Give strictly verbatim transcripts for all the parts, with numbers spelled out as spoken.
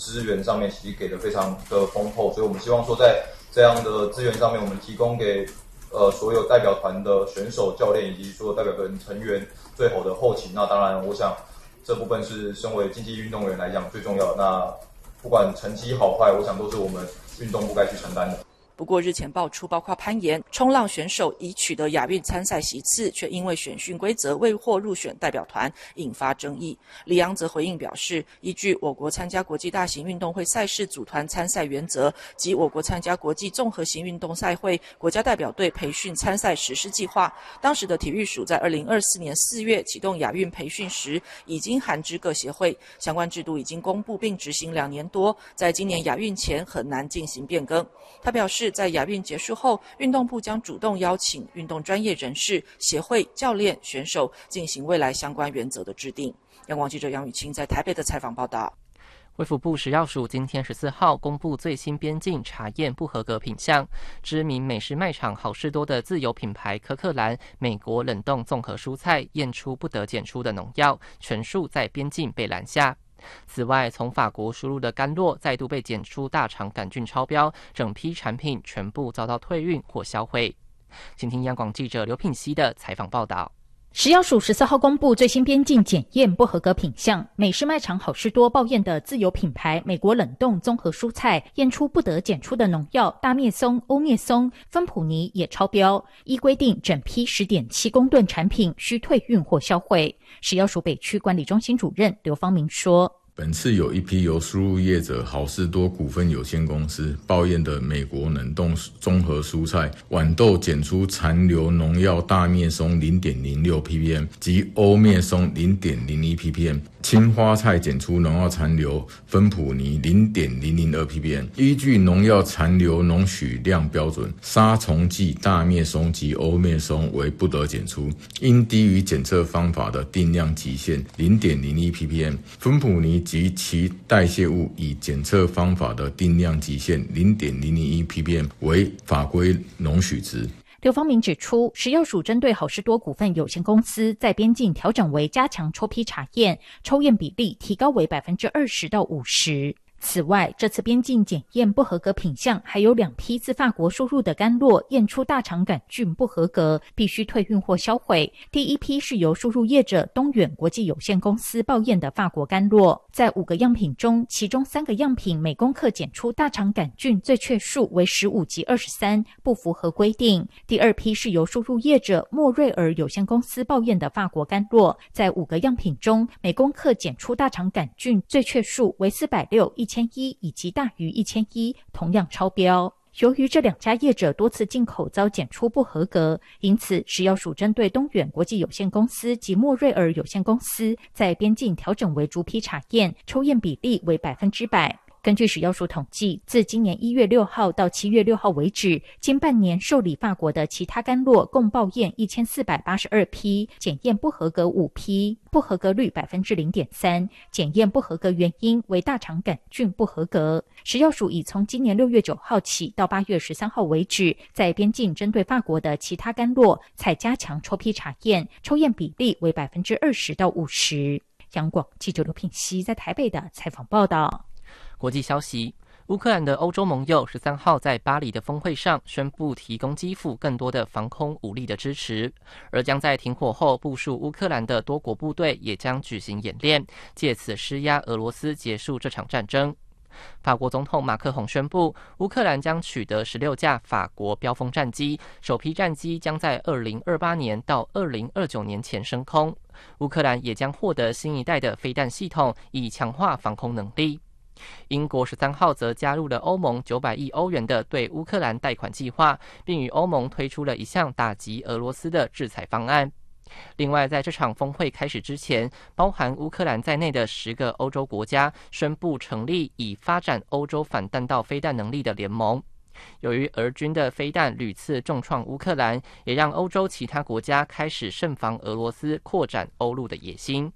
资源上面其实给的非常的丰厚，所以我们希望说在这样的资源上面，我们提供给呃所有代表团的选手、教练以及所有代表团成员最好的后勤。那当然，我想这部分是身为竞技运动员来讲最重要的。那不管成绩好坏，我想都是我们运动部该去承担的。 不过日前爆出，包括攀岩、冲浪选手已取得亚运参赛席次，却因为选训规则未获入选代表团，引发争议。李昂则回应表示，依据我国参加国际大型运动会赛事组团参赛原则及我国参加国际综合型运动赛会国家代表队培训参赛实施计划，当时的体育署在二零二四年四月启动亚运培训时，已经函知各协会，相关制度已经公布并执行两年多，在今年亚运前很难进行变更。他表示，在亚运结束后，运动部将主动邀请运动专业人士、协会、教练、选手进行未来相关原则的制定。央广记者杨雨清在台北的采访报道。 卫福部食药署今天十四号公布最新边境查验不合格品项，知名美食卖场好事多的自有品牌可可兰美国冷冻综合蔬菜验出不得检出的农药，全数在边境被拦下。此外，从法国输入的甘酪再度被检出大肠杆菌超标，整批产品全部遭到退运或销毁。请听央广记者刘品熙的采访报道。 食药署十四号公布最新边境检验不合格品项，美式卖场好事多报验的自有品牌美国冷冻综合蔬菜验出不得检出的农药大灭松、欧灭松、芬普尼也超标，依规定整批 十点七公吨产品需退运或销毁。食药署北区管理中心主任刘方明说， 本次有一批由输入业者好事多股份有限公司报验的美国冷冻综合蔬菜豌豆检出残留农药大灭松 零点零六 P P M 及欧灭松 零点零一 P P M， 青花菜检出农药残留芬普尼 零点零零二 P P M。 依据农药残留农许量标准，杀虫剂大灭松及欧灭松为不得检出，因低于检测方法的定量极限 零点零一 P P M， 芬普尼及其代谢物以检测方法的定量极限 零点零零一 P P M 为法规容许值。 刘方明指出，食药署针对好事多股份有限公司在边境调整为加强抽批查验，抽验比例提高为 百分之二十到五十。此外，这次边境检验不合格品项还有两批自法国输入的甘酪验出大肠杆菌不合格，必须退运或销毁。第一批是由输入业者东远国际有限公司报验的法国甘酪，在五个样品中，其中三个样品每公克检出大肠杆菌最确数为十五及二十三，不符合规定。第二批是由输入业者莫瑞尔有限公司报验的法国甘酪，在五个样品中，每公克检出大肠杆菌最确数为四百六、一千一以及大于一千一，同样超标。由于这两家业者多次进口遭检出不合格，因此食药署针对东远国际有限公司及莫瑞尔有限公司在边境调整为逐批查验，抽验比例为百分之百。根据食药署统计，自今年一月六号到七月六号为止，近半年受理法国的其他甘酪共报验一千四百八十二批，检验不合格五批，不合格率 百分之零点三， 检验不合格原因为大肠杆菌不合格。食药署已从今年六月九号起到八月十三号为止，在边境针对法国的其他甘酪采加强抽批查验，抽验比例为 百分之二十到五十。央广记者刘品熙在台北的采访报道。 国际消息，乌克兰的欧洲盟友十三号在巴黎的峰会上宣布提供基辅更多的防空武力的支持，而将在停火后部署乌克兰的多国部队也将举行演练，借此施压俄罗斯结束这场战争。法国总统马克宏宣布，乌克兰将取得十六架法国标风战机，首批战机将在二零二八年到二零二九年前升空。乌克兰也将获得新一代的飞弹系统，以强化防空能力。英国十三号则加入了欧盟九百亿欧元的对乌克兰贷款计划，并与欧盟推出了一项打击俄罗斯的制裁方案。另外，在这场峰会开始之前，包含乌克兰在内的十个欧洲国家宣布成立以发展欧洲反弹道飞弹能力的联盟。由于俄军的飞弹屡次重创乌克兰，也让欧洲其他国家开始慎防俄罗斯扩展欧陆的野心。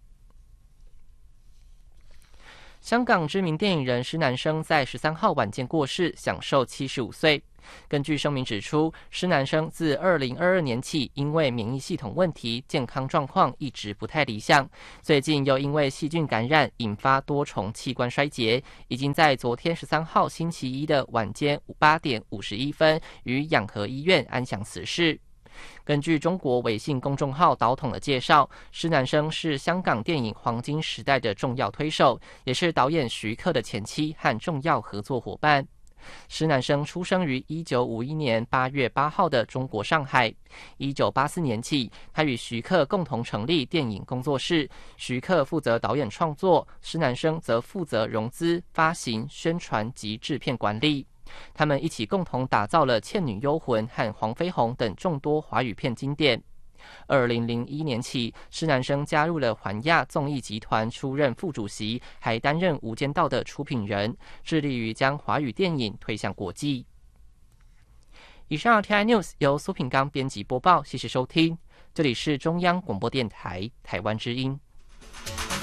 香港知名电影人施南生在十三号晚间过世，享受七十五岁。 根据声明指出，施南生自二零二二年起因为免疫系统问题，健康状况一直不太理想。最近又因为细菌感染引发多重器官衰竭，已经在昨天十三号星期一的晚间八点五十一分于养和医院安详辞世。根据中国微信公众号导统的介绍，施南生是香港电影黄金时代的重要推手，也是导演徐克的前妻和重要合作伙伴。施南生出生于一九五一年八月八号的中国上海。一九八四年起，他与徐克共同成立电影工作室，徐克负责导演创作，施南生则负责融资、发行、宣传及制片管理。他们一起共同打造了《倩女幽魂》和《黄飞鸿》等众多华语片经典。二零零一年起，施南生加入了环亚综艺集团，出任副主席，还担任《无间道》的出品人，致力于将华语电影推向国际。以上 T I News 由苏品刚编辑播报，谢谢收听，这里是中央广播电台台湾之音。